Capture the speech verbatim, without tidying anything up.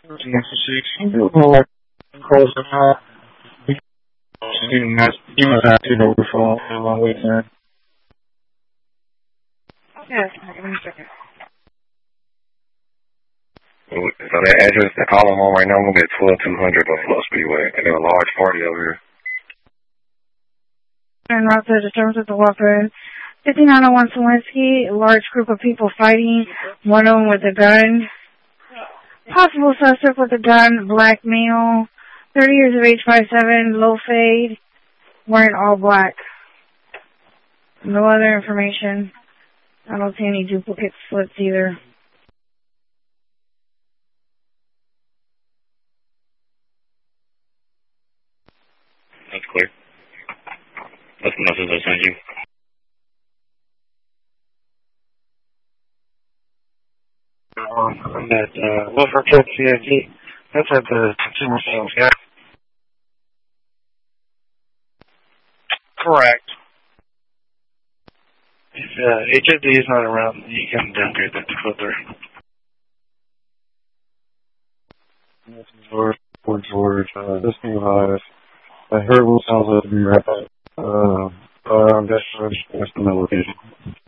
six, like, close enough. You must have to go for a long weekend. Yes, give me a second. So that address that call I'm on right now, I'm going to get twelve two hundred Buffalo Speedway. And there's a large party over here. And route to disturbance at the Walker. fifty-nine oh one Selinsky, a large group of people fighting, one of them with a gun. Possible suspect with a gun, black male, thirty years of age, five seven, low fade, wearing all black. No other information. I don't see any duplicate slips either. That's clear. That's the message I sent you. Um, I'm at, uh, Wilford Tech C I T. That's at the consumer sales, yeah? Correct. If, uh, H F D is not around, you can downgrade that to filter. This is George, Fort George, uh, this new hive. I heard what sounds like to be wrapped up. Uh, uh, I'm just, that's the location.